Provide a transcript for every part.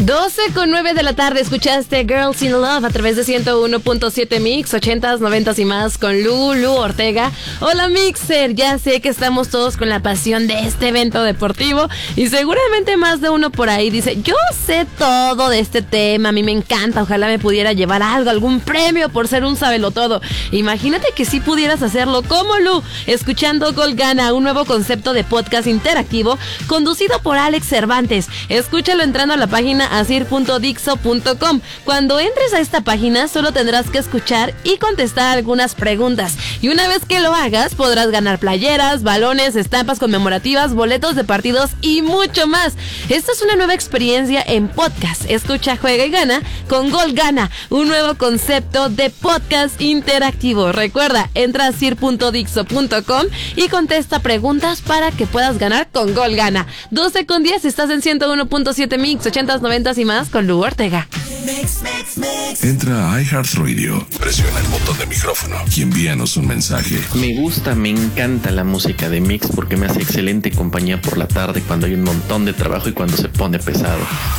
12:09 de la tarde, escuchaste Girls in Love a través de 101.7 Mix, 80s, 90s y más con Lulu Ortega. Hola Mixer, ya sé que estamos todos con la pasión de este evento deportivo y seguramente más de uno por ahí dice, yo sé todo de este tema, a mí me encanta, ojalá me pudiera llevar algo, algún premio por ser un sabelotodo. Imagínate que sí pudieras hacerlo como Lu, escuchando Gol Gana, un nuevo concepto de podcast interactivo conducido por Alex Cervantes. Escúchalo entrando a la página asir.dixo.com. Cuando entres a esta página solo tendrás que escuchar y contestar algunas preguntas. Y una vez que lo hagas podrás ganar playeras, balones, estampas conmemorativas, boletos de partidos y mucho más. Esta es una nueva experiencia en podcast. Escucha, juega y gana con Gol Gana, un nuevo concepto de podcast interactivo. Recuerda, entra a asir.dixo.com y contesta preguntas para que puedas ganar con Gol Gana. 12:10, estás en 101.7 Mix, 80s, 90s y más con Lu Ortega. Entra a iHeartRadio, presiona el botón de micrófono y envíanos un mensaje. Me gusta, me encanta la música de Mix porque me hace excelente compañía por la tarde cuando hay un montón de trabajo y cuando se pone pesado.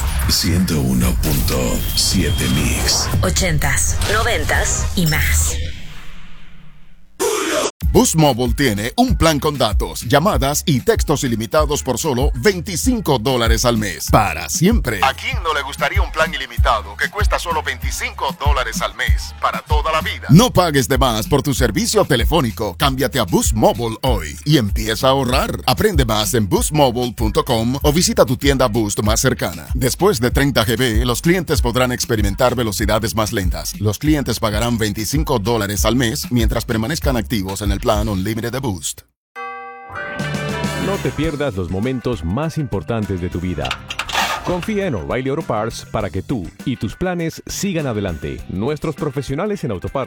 101.7 Mix. 80s, 90s y más. Boost Mobile tiene un plan con datos, llamadas y textos ilimitados por solo $25 al mes. Para siempre. ¿A quién no le gustaría un plan ilimitado que cuesta solo $25 al mes? Para toda la vida. No pagues de más por tu servicio telefónico. Cámbiate a Boost Mobile hoy y empieza a ahorrar. Aprende más en boostmobile.com o visita tu tienda Boost más cercana. Después de 30 GB, los clientes podrán experimentar velocidades más lentas. Los clientes pagarán $25 al mes mientras permanezcan activos en el plan Unlimited de Boost. No te pierdas los momentos más importantes de tu vida. Confía en O'Reilly Auto Parts para que tú y tus planes sigan adelante. Nuestros profesionales en autopartes